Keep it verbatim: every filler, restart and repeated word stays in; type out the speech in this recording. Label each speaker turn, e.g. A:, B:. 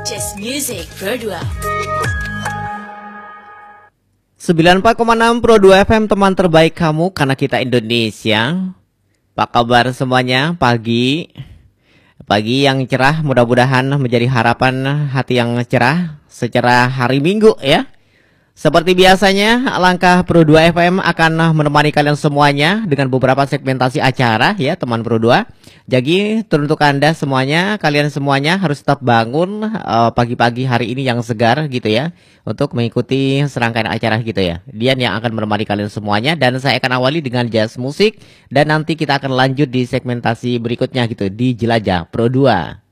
A: Just Music Pro dua.
B: sembilan puluh empat koma enam Pro dua F M, teman terbaik kamu karena kita Indonesia. Apa kabar semuanya? Pagi Pagi yang cerah, mudah-mudahan menjadi harapan hati yang cerah secara hari Minggu ya. Seperti biasanya, langkah Pro dua F M akan menemani kalian semuanya dengan beberapa segmentasi acara ya, teman Pro dua. Jadi, untuk Anda semuanya, kalian semuanya harus tetap bangun pagi-pagi uh, hari ini yang segar gitu ya, untuk mengikuti serangkaian acara gitu ya. Dian yang akan menemani kalian semuanya, dan saya akan awali dengan jazz musik, dan nanti kita akan lanjut di segmentasi berikutnya gitu, di Jelajah Pro dua.